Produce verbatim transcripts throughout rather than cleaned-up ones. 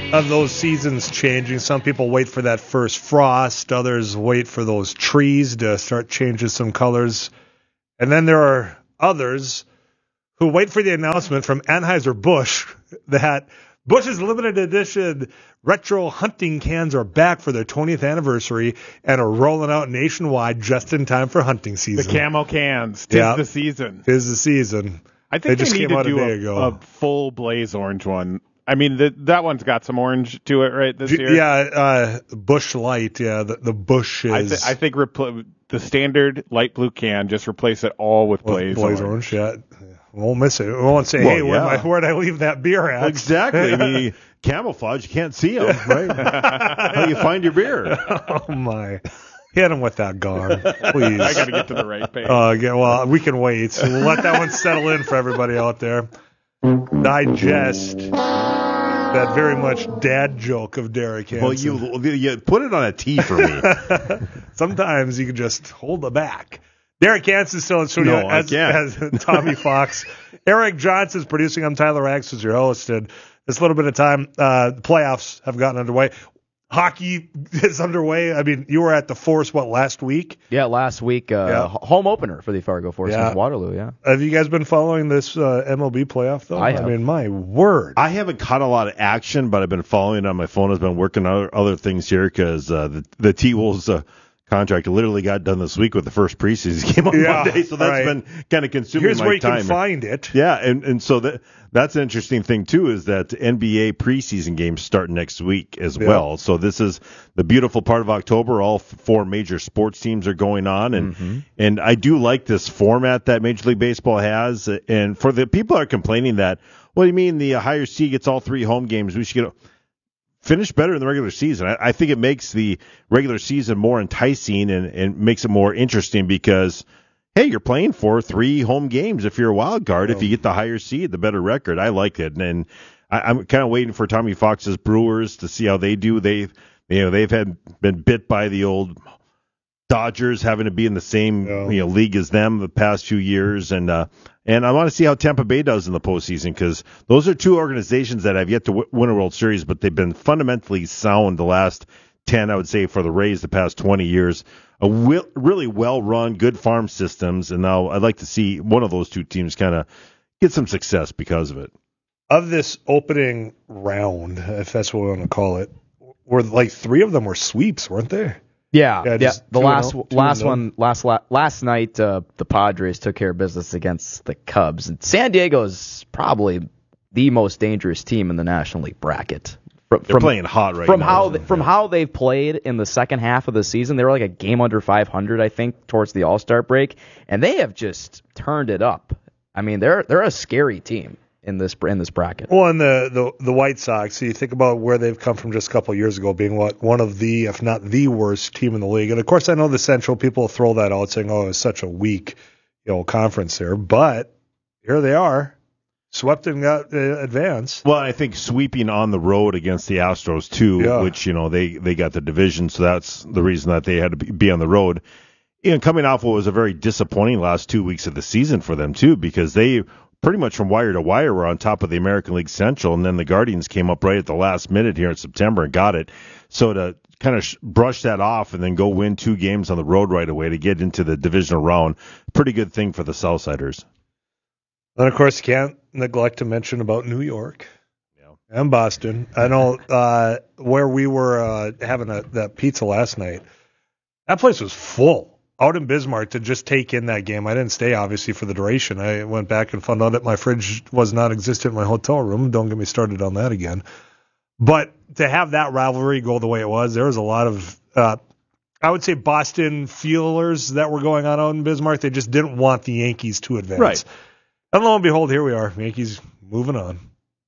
of those seasons changing. Some people wait for that first frost. Others wait for those trees to start changing some colors. And then there are others who wait for the announcement from Anheuser-Busch that Busch's limited edition retro hunting cans are back for their twentieth anniversary and are rolling out nationwide just in time for hunting season. The camo cans. Tis yeah. the season. Tis the season. I think they, they just need came to out do a, day a, ago. a full blaze orange one. I mean, the, that one's got some orange to it, right, this year? Yeah, uh, Busch Light, yeah, the, the Busch is... I, th- I think repl- the standard light blue can, just replace it all with blaze, blaze orange. orange. Yeah, won't miss it. We won't say, well, hey, yeah. where'd, where'd I leave that beer at? Exactly. I mean, camouflage, you can't see them, right? How do you find your beer? Oh, my. Hit him with that gong, please. I got to get to the right page. Uh, yeah, well, we can wait. We'll let that one settle in for everybody out there. Digest that very much dad joke of Derek Hansen. Well, you, you put it on a tee for me. Sometimes you can just hold it back. Derek Hansen still in studio no, as, as Tommy Fox. Eric Johnson's producing. I'm Tyler Rags, who's your host. And this little bit of time, uh, the playoffs have gotten underway. Hockey is underway. I mean, you were at the Force, what, last week? Yeah, last week. Uh, yeah. Home opener for the Fargo Force yeah. in Waterloo, yeah. Have you guys been following this uh, M L B playoff, though? I have. I mean, my word. I haven't caught a lot of action, but I've been following it on my phone. I've been working on other, other things here because uh, the, the T-Wolves uh, contract literally got done this week with the first preseason game on yeah, Monday, so that's right. been kind of consuming Here's my where you time. can find it. Yeah, and, and so that that's an interesting thing, too, is that N B A preseason games start next week as yeah. well. So this is the beautiful part of October. All four major sports teams are going on, and mm-hmm. and I do like this format that Major League Baseball has. And for the people that are complaining that, what do you mean the higher seed gets all three home games? We should get finish better in the regular season. I, I think it makes the regular season more enticing and, and makes it more interesting because, hey, you're playing for three home games if you're a wild card. Oh. If you get the higher seed, the better record. I like it. And, and I, I'm kind of waiting for Tommy Fox's Brewers to see how they do. They, you know, they've had been bit by the old Dodgers having to be in the same yeah. you know league as them the past few years. And, uh, And I want to see how Tampa Bay does in the postseason because those are two organizations that have yet to w- win a World Series, but they've been fundamentally sound the last ten, I would say, for the Rays the past twenty years. A w- really well-run, good farm systems, and now I'd like to see one of those two teams kind of get some success because of it. Of this opening round, if that's what we want to call it, were like three of them were sweeps, weren't they? Yeah, yeah. yeah. The last out, last one last last night, uh, the Padres took care of business against the Cubs, and San Diego is probably the most dangerous team in the National League bracket. From, They're playing hot right from now. How they, from yeah. how they've played in the second half of the season, they were like a game under five hundred, I think, towards the All-Star break, and they have just turned it up. I mean, they're they're a scary team in this in this bracket. Well, and the, the the White Sox, so you think about where they've come from just a couple of years ago, being what one of the, if not the worst team in the league. And of course, I know the Central people throw that out, saying, "Oh, it's such a weak, you know, conference there." But here they are, swept and got uh, advanced. Well, I think sweeping on the road against the Astros too, yeah. which you know they they got the division, so that's the reason that they had to be on the road. And coming off what was a very disappointing last two weeks of the season for them too, because they pretty much from wire to wire were on top of the American League Central, and then the Guardians came up right at the last minute here in September and got it. So to kind of sh- brush that off and then go win two games on the road right away to get into the divisional round, pretty good thing for the Southsiders. And of course, can't neglect to mention about New York yeah. and Boston. I know uh, where we were uh, having a, that pizza last night, that place was full. Out in Bismarck to just take in that game. I didn't stay, obviously, for the duration. I went back and found out that my fridge was not existent in my hotel room. Don't get me started on that again. But to have that rivalry go the way it was, there was a lot of, uh, I would say, Boston feelers that were going on out in Bismarck. They just didn't want the Yankees to advance. Right. And lo and behold, here we are. Yankees moving on.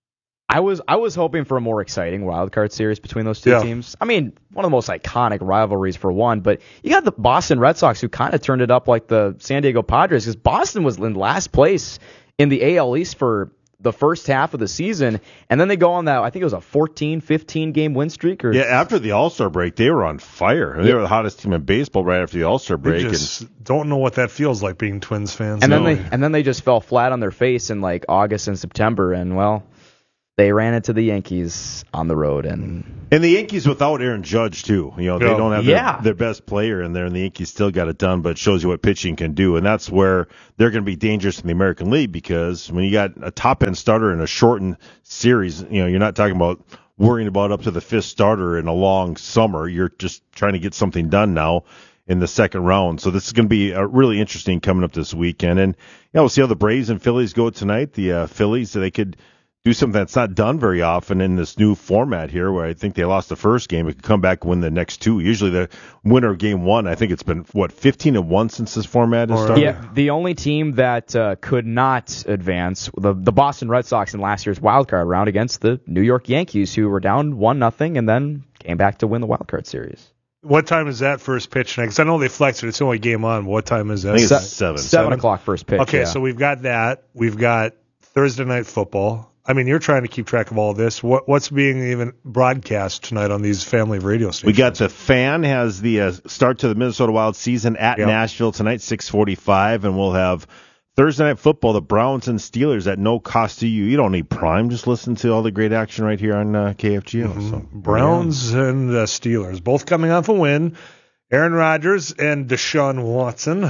I was I was hoping for a more exciting wild card series between those two yeah. teams. I mean, one of the most iconic rivalries for one, but you got the Boston Red Sox who kind of turned it up like the San Diego Padres because Boston was in last place in the A L East for the first half of the season, and then they go on that, I think it was a fourteen, fifteen game win streak. Or yeah, after the All-Star break, they were on fire. They yeah. were the hottest team in baseball right after the All-Star break. They just and, don't know what that feels like being Twins fans. And no. then they and then they just fell flat on their face in like August and September, and well, they ran into the Yankees on the road. And and the Yankees without Aaron Judge, too. You know, they Yeah. don't have Yeah. their, their best player in there, and the Yankees still got it done, but it shows you what pitching can do. And that's where they're going to be dangerous in the American League, because when you got a top-end starter in a shortened series, you know, you're not talking about worrying about up to the fifth starter in a long summer. You're just trying to get something done now in the second round. So this is going to be uh, really interesting coming up this weekend. And, yeah, we'll see how the Braves and Phillies go tonight. The uh, Phillies, they could do something that's not done very often in this new format here, where I think they lost the first game. It could come back and win the next two. Usually the winner of game one, I think it's been, what, fifteen and one since this format has started? yeah, the only team that uh, could not advance, the the Boston Red Sox in last year's wild card round against the New York Yankees, who were down one nothing and then came back to win the wild card series. What time is that first pitch tonight? Because I know they flexed it. It's only game on. What time is that? I think it's Se- seven. Seven o'clock first pitch. Okay, yeah. so we've got that. We've got Thursday night football. I mean, you're trying to keep track of all this. What what's being even broadcast tonight on these family of radio stations? We got the Fan has the uh, start to the Minnesota Wild season at Yep. Nashville tonight, six forty-five, and we'll have Thursday night football, the Browns and Steelers at no cost to you. You don't need Prime. Just listen to all the great action right here on uh, K F G O. Mhm. So, Browns and the Steelers, both coming off a win. Aaron Rodgers and Deshaun Watson.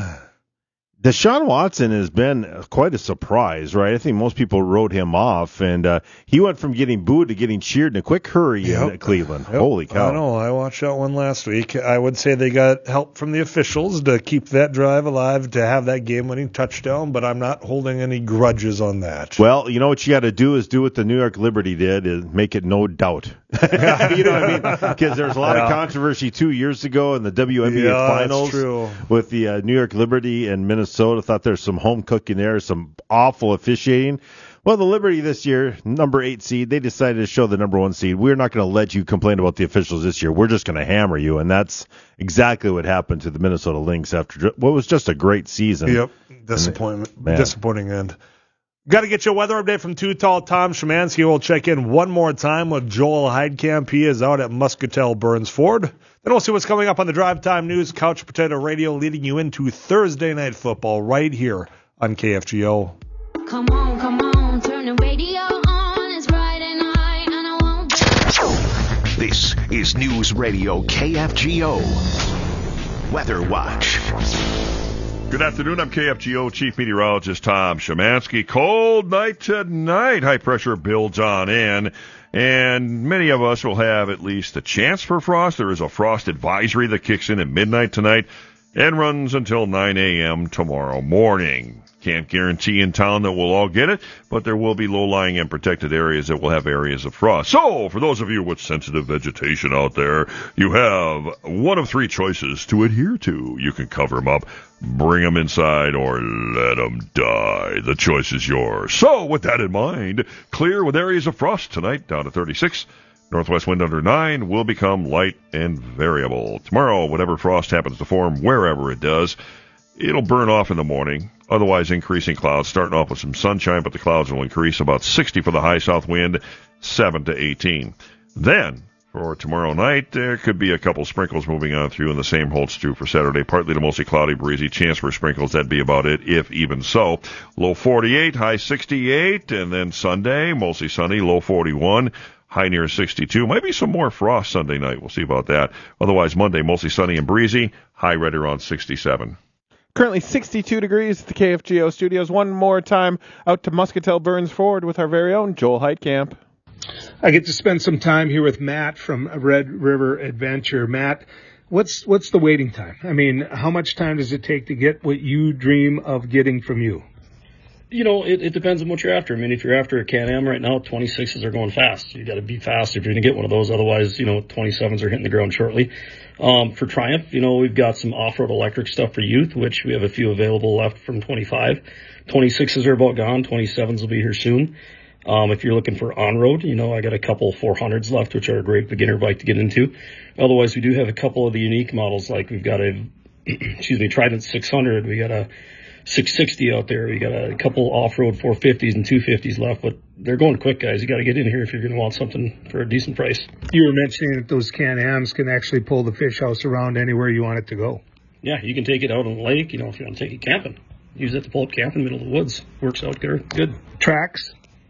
Deshaun Watson has been quite a surprise, right? I think most people wrote him off, and uh, he went from getting booed to getting cheered in a quick hurry Yep. in Cleveland. Yep. Holy cow. I know. I watched that one last week. I would say they got help from the officials to keep that drive alive, to have that game-winning touchdown, but I'm not holding any grudges on that. Well, you know what you got to do is do what the New York Liberty did, is make it no doubt. You know what I mean? Because there's a lot Yeah. of controversy two years ago in the W N B A Yeah, that's Finals true. with the uh, New York Liberty and Minnesota. Thought there's some home cooking there, some awful officiating. Well, the Liberty this year, number eight seed, they decided to show the number one seed. We're not going to let you complain about the officials this year. We're just going to hammer you, and that's exactly what happened to the Minnesota Lynx after what was just a great season. Yep. Disappointment. Man. Disappointing end. Got to get you a weather update from Too Tall Tom Szymanski. We'll check in one more time with Joel Heidkamp. He is out at Muscatel Burns Ford. Then we'll see what's coming up on the Drive Time News Couch Potato Radio, leading you into Thursday Night Football right here on K F G O. Come on, come on, turn the radio on. It's Friday night and I won't. This is News Radio K F G O. Weather Watch. Good afternoon. I'm K F G O Chief Meteorologist Tom Szymanski. Cold night tonight. High pressure builds on in, and many of us will have at least a chance for frost. There is a frost advisory that kicks in at midnight tonight and runs until nine a.m. tomorrow morning. Can't guarantee in town that we'll all get it, but there will be low-lying and protected areas that will have areas of frost. So, for those of you with sensitive vegetation out there, you have one of three choices to adhere to. You can cover them up, bring them inside, or let them die. The choice is yours. So, with that in mind, clear with areas of frost tonight, down to thirty-six. Northwest wind under nine will become light and variable. Tomorrow, whatever frost happens to form, wherever it does, it'll burn off in the morning. Otherwise, increasing clouds, starting off with some sunshine, but the clouds will increase about sixty for the high south wind, seven to eighteen. Then, for tomorrow night, there could be a couple sprinkles moving on through, and the same holds true for Saturday. Partly to mostly cloudy, breezy, chance for sprinkles. That'd be about it, if even so. Low forty-eight, high sixty-eight, and then Sunday, mostly sunny, low forty-one. High near sixty-two. Might be some more frost Sunday night. We'll see about that. Otherwise, Monday, mostly sunny and breezy. High right around sixty-seven. Currently sixty-two degrees at the K F G O studios. One more time out to Muscatel Burns Ford with our very own Joel Heidkamp. I get to spend some time here with Matt from Red River Adventure. Matt, what's what's the waiting time? I mean, how much time does it take to get what you dream of getting from you? You know, it, it depends on what you're after. I mean, if you're after a Can-Am right now, twenty-sixes are going fast. You got to be fast if you're going to get one of those. Otherwise, you know, twenty-sevens are hitting the ground shortly. Um, for Triumph, you know, we've got some off-road electric stuff for youth, which we have a few available left from twenty-five. twenty-sixes are about gone. twenty-sevens will be here soon. Um, if you're looking for on-road, you know, I got a couple four hundreds left, which are a great beginner bike to get into. Otherwise, we do have a couple of the unique models, like we've got a, excuse me, Trident six hundred. We got a six sixty out there. We got a couple off-road four fifties and two fifties left, but they're going quick, guys. You got to get in here if you're going to want something for a decent price. You were mentioning that those Can-Ams can actually pull the fish house around anywhere you want it to go. Yeah, you can take it out on the lake, you know, if you want to take it camping. Use it to pull up camp in the middle of the woods. Works out good. Good. Tracks?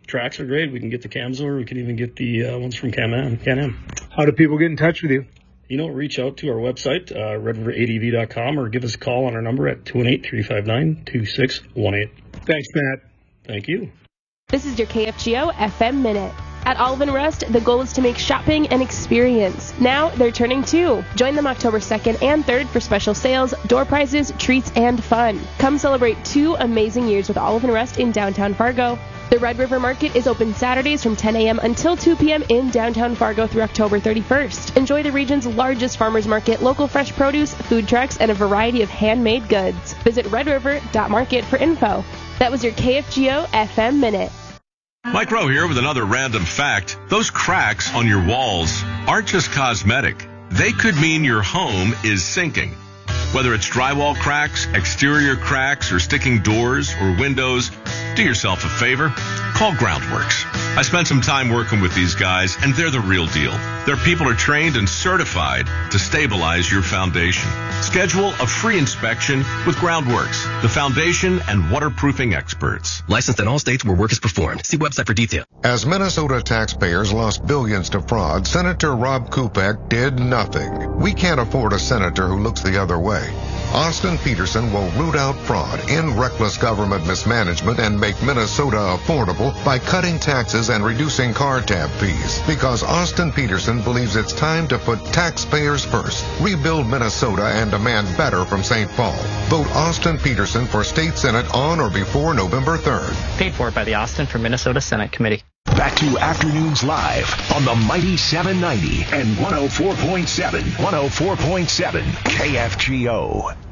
tracks are great. We can get the cams over. We can even get the uh, ones from Can-Am. Can-Am. How do people get in touch with you? You know, reach out to our website, uh, red river A D V dot com, or give us a call on our number at two one eight, three five nine, two six one eight. Thanks, Matt. Thank you. This is your K F G O F M Minute. At Olive and Rust, the goal is to make shopping an experience. Now they're turning two. Join them October second and third for special sales, door prizes, treats, and fun. Come celebrate two amazing years with Olive and Rust in downtown Fargo. The Red River Market is open Saturdays from ten a.m. until two p.m. in downtown Fargo through October thirty-first. Enjoy the region's largest farmers market, local fresh produce, food trucks, and a variety of handmade goods. Visit red river dot market for info. That was your K F G O F M Minute. Mike Rowe here with another random fact. Those cracks on your walls aren't just cosmetic. They could mean your home is sinking. Whether it's drywall cracks, exterior cracks, or sticking doors or windows, do yourself a favor. Call Groundworks. I spent some time working with these guys, and they're the real deal. Their people are trained and certified to stabilize your foundation. Schedule a free inspection with Groundworks, the foundation and waterproofing experts. Licensed in all states where work is performed. See website for detail. As Minnesota taxpayers lost billions to fraud, Senator Rob Kupek did nothing. We can't afford a senator who looks the other way. Austin Peterson will root out fraud, end reckless government mismanagement, and make Minnesota affordable by cutting taxes and reducing car tab fees. Because Austin Peterson believes it's time to put taxpayers first, rebuild Minnesota, and demand better from Saint Paul. Vote Austin Peterson for State Senate on or before November third. Paid for by the Austin for Minnesota Senate Committee. Back to Afternoons Live on the Mighty seven ninety and one oh four point seven. one oh four point seven K F G O.